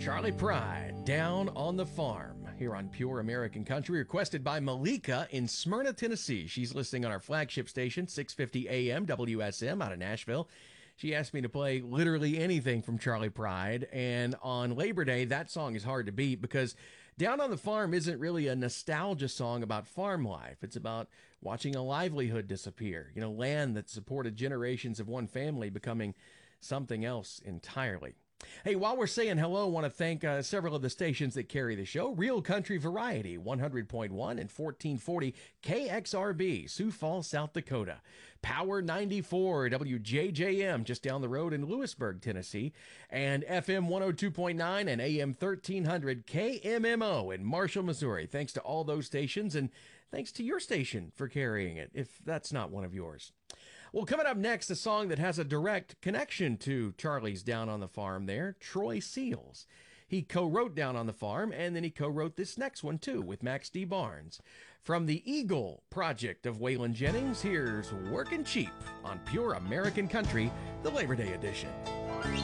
Charlie Pride, Down on the Farm, here on Pure American Country, requested by Malika in Smyrna, Tennessee. She's listening on our flagship station, 650 AM WSM out of Nashville. She asked me to play literally anything from Charlie Pride, and on Labor Day, that song is hard to beat because Down on the Farm isn't really a nostalgia song about farm life. It's about watching a livelihood disappear, land that supported generations of one family becoming something else entirely. Hey, while we're saying hello, I want to thank several of the stations that carry the show. Real Country Variety, 100.1 and 1440 KXRB, Sioux Falls, South Dakota. Power 94, WJJM, just down the road in Lewisburg, Tennessee. And FM 102.9 and AM 1300 KMMO in Marshall, Missouri. Thanks to all those stations, and thanks to your station for carrying it, if that's not one of yours. Well, coming up next, a song that has a direct connection to Charlie's Down on the Farm there, Troy Seals. He co-wrote Down on the Farm, and then he co-wrote this next one, too, with Max D. Barnes. From the Eagle Project of Waylon Jennings, here's Workin' Cheap on Pure American Country, the Labor Day edition.